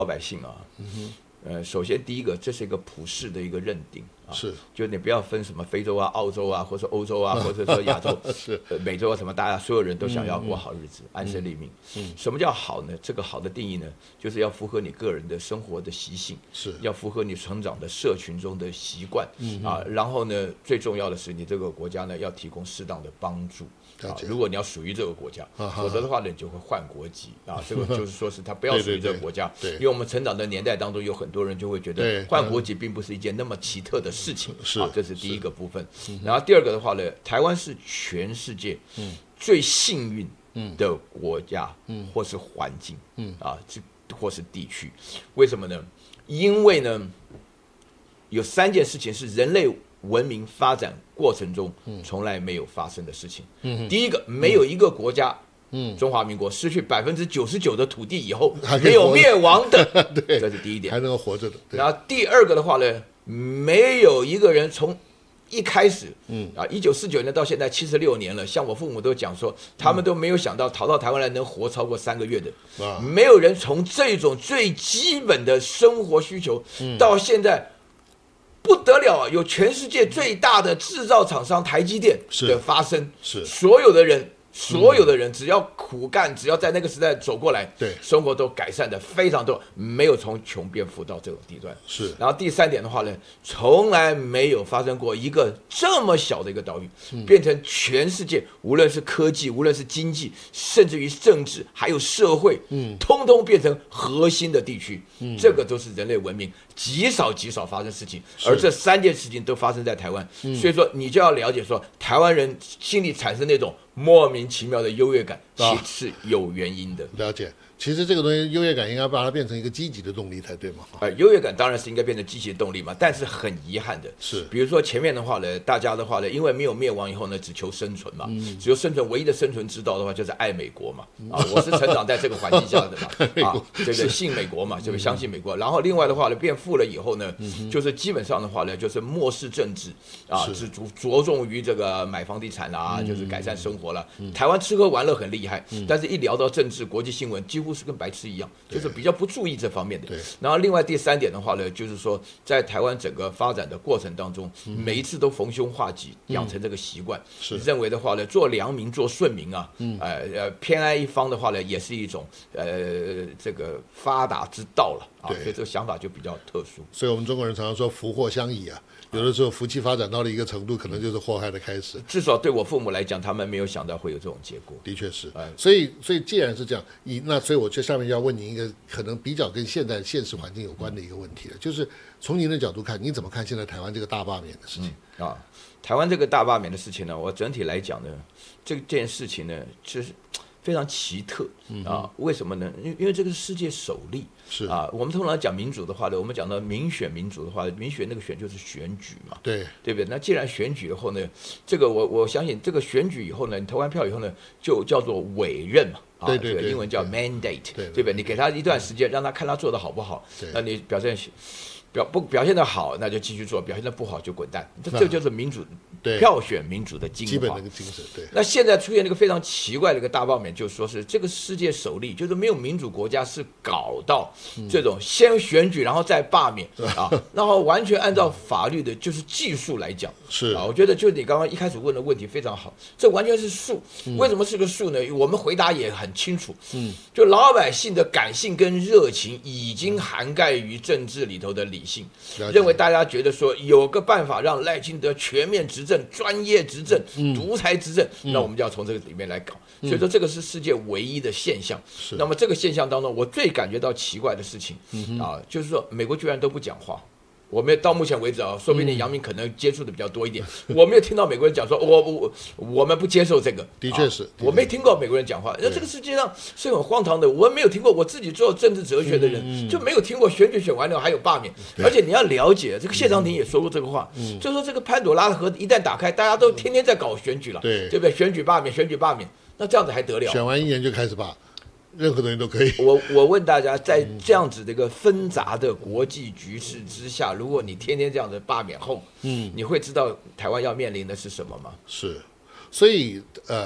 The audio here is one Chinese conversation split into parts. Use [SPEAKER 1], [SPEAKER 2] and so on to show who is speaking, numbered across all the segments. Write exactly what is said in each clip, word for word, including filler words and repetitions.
[SPEAKER 1] 老百姓啊，嗯呃，首先第一个，这是一个普世的一个认定啊，
[SPEAKER 2] 是，
[SPEAKER 1] 就你不要分什么非洲啊、澳洲啊，或者欧洲啊，或者说亚洲、
[SPEAKER 2] 是、
[SPEAKER 1] 呃、美洲啊什么，大家所有人都想要过好日子，嗯、安身立命。
[SPEAKER 2] 嗯，
[SPEAKER 1] 什么叫好呢？这个好的定义呢，就是要符合你个人的生活的习性，
[SPEAKER 2] 是
[SPEAKER 1] 要符合你成长的社群中的习惯，
[SPEAKER 2] 嗯
[SPEAKER 1] 啊，然后呢，最重要的是你这个国家呢要提供适当的帮助。啊，如果你要属于这个国家，
[SPEAKER 2] 啊、
[SPEAKER 1] 否则的话呢，你就会换国籍啊。这个就是说是他不要属于这个国家，
[SPEAKER 2] 对对对对，
[SPEAKER 1] 因为我们成长的年代当中有很多人就会觉得换国籍并不是一件那么奇特的事情，
[SPEAKER 2] 是
[SPEAKER 1] 啊，这是第一个部分。然后第二个的话呢，台湾是全世界最幸运的国家，嗯，或是环境，嗯啊，这或是地区，为什么呢？因为呢，有三件事情是人类文明发展过程中从来没有发生的事情。嗯、第一个，没有一个国家，嗯，中华民国失去百分之九十九的土地以后没有灭亡的，
[SPEAKER 2] 对，
[SPEAKER 1] 这是第一点，
[SPEAKER 2] 还能够活着的。
[SPEAKER 1] 然后第二个的话呢，没有一个人从一开始，嗯啊，一九四九年到现在七十六年了，像我父母都讲说，他们都没有想到逃到台湾来能活超过三个月的，嗯、没有人从这种最基本的生活需求，嗯、到现在。不得了啊！有全世界最大的制造厂商台积电的发生，
[SPEAKER 2] 是
[SPEAKER 1] 所有的人，所有的人只要苦干，只要在那个时代走过来，
[SPEAKER 2] 对，
[SPEAKER 1] 生活都改善的非常多，没有从穷变富到这种地段。
[SPEAKER 2] 是。
[SPEAKER 1] 然后第三点的话呢，从来没有发生过一个这么小的一个岛屿，嗯、变成全世界无论是科技，无论是经济，甚至于政治，还有社会，嗯，通通变成核心的地区。嗯，这个都是人类文明极少极少发生事情，而这三件事情都发生在台湾，嗯、所以说你就要了解说，台湾人心里产生那种莫名其妙的优越感，其实是有原因的。
[SPEAKER 2] 了解，其实这个东西优越感应该把它变成一个积极的动力才对嘛？
[SPEAKER 1] 呃，优越感当然是应该变成积极的动力嘛，但是很遗憾的
[SPEAKER 2] 是，
[SPEAKER 1] 比如说前面的话呢，大家的话呢，因为没有灭亡以后呢，只求生存嘛，嗯、只有生存，唯一的生存之道的话就是爱美国嘛，啊，我是成长在这个环境下的嘛，啊，这个信美国嘛，就是相信美国。然后另外的话呢，变富了以后呢，嗯、就是基本上的话呢，就是漠视政治啊，只着着重于这个买房地产啦，嗯、就是改善生活了。嗯、台湾吃喝玩乐很厉害，嗯、但是一聊到政治、国际新闻，几乎是跟白痴一样，就是比较不注意这方面的。然后另外第三点的话呢，就是说在台湾整个发展的过程当中，嗯、每一次都逢凶化吉，养成这个习惯，嗯、认为的话呢，做良民、做顺民啊，嗯、呃呃，偏爱一方的话呢，也是一种呃这个发达之道了啊，所以这个想法就比较特殊。
[SPEAKER 2] 所以我们中国人常常说福祸相倚啊。有的时候福气发展到了一个程度，可能就是祸害的开始。
[SPEAKER 1] 至少对我父母来讲，他们没有想到会有这种结果。
[SPEAKER 2] 的确是，所以所以既然是这样，你那所以我就下面要问您一个可能比较跟现在现实环境有关的一个问题了，就是从您的角度看，你怎么看现在台湾这个大罢免的事情？
[SPEAKER 1] 嗯、啊，台湾这个大罢免的事情呢，我整体来讲呢，这件事情呢，其实非常奇特啊！为什么呢？因为因为这个是世界首例。
[SPEAKER 2] 是
[SPEAKER 1] 啊，我们通常讲民主的话呢，我们讲到民选民主的话，民选那个选就是选举嘛，
[SPEAKER 2] 对
[SPEAKER 1] 对不对？那既然选举以后呢，这个我我相信这个选举以后呢，你投完票以后呢，就叫做委任嘛，啊，
[SPEAKER 2] 对对对，
[SPEAKER 1] 这个英文叫 mandate，
[SPEAKER 2] 对
[SPEAKER 1] 对不对？你给他一段时间，让他看他做的好不好，那你表现表不表现的好，那就继续做；表现的不好就滚蛋。这这就是民主票选民主的精华，
[SPEAKER 2] 基本的一个精神。对。
[SPEAKER 1] 那现在出现了一个非常奇怪的一个大罢免，就是说是这个世界首例，就是没有民主国家是搞到这种先选举然后再罢免、嗯、啊，然后完全按照法律的就是技术来讲
[SPEAKER 2] 是
[SPEAKER 1] 啊，我觉得就是你刚刚一开始问的问题非常好，这完全是术。为什么是个术呢？我们回答也很清楚，嗯，就老百姓的感性跟热情已经涵盖于政治里头的理性，认为大家觉得说有个办法让赖清德全面执政、专业执政、嗯、独裁执政，那、嗯、我们就要从这个里面来搞。所以说这个是世界唯一的现象。
[SPEAKER 2] 是。
[SPEAKER 1] 那么这个现象当中，我最感觉到奇怪的事情、嗯、啊，就是说美国居然都不讲话。我们到目前为止啊，说不定杨明可能接触的比较多一点，嗯、我没有听到美国人讲说，我我我们不接受这个。
[SPEAKER 2] 的确是，
[SPEAKER 1] 啊、我没听过美国人讲话。那这个世界上是很荒唐的，我没有听过，我自己做政治哲学的人、嗯、就没有听过选举选完了还有罢免。而且你要了解，这个谢长廷也说过这个话，嗯、就说这个潘朵拉的盒一旦打开，大家都天天在搞选举了，
[SPEAKER 2] 对
[SPEAKER 1] 对不对？选举罢免，选举罢免，那这样子还得了？
[SPEAKER 2] 选完一年就开始罢。任何东西都可以。
[SPEAKER 1] 我我问大家，在这样子的一个纷杂的国际局势之下，如果你天天这样子罢免后，嗯，你会知道台湾要面临的是什么吗？
[SPEAKER 2] 是，所以呃，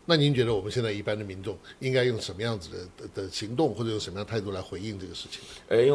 [SPEAKER 2] 那您觉得我们现在一般的民众应该用什么样子的的的行动，或者用什么样的态度来回应这个事情？
[SPEAKER 1] 呃，因为